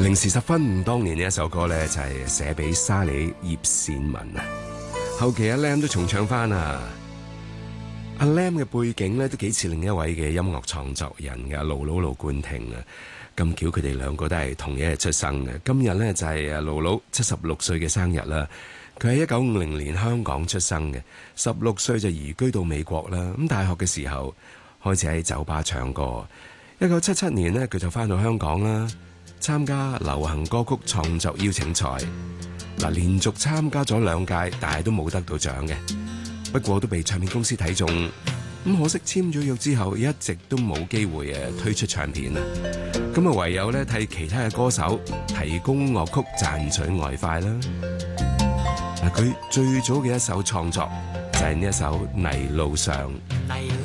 零時10分，當年呢一首歌咧就係寫俾沙里葉倩文啊。後期阿 Lam 都重唱翻啊。阿 Lam 嘅背景咧都幾似另一位嘅音樂創作人嘅盧冠廷啊。咁巧佢哋兩個都係同一日出生嘅。今日咧就係阿盧76歲嘅生日啦。佢喺1950年香港出生嘅，16歲就移居到美國啦。咁大學嘅時候開始喺酒吧唱歌。1977年呢，佢就翻到香港啦。參加流行歌曲創作邀請賽，連續參加咗2屆，但係都冇得到獎嘅。不過都被唱片公司睇中，咁可惜簽咗約之後，一直都冇機會推出唱片啦。咁啊唯有咧替其他嘅歌手提供樂曲賺取外快啦。佢最早嘅一首創作就係呢一首《泥路上》。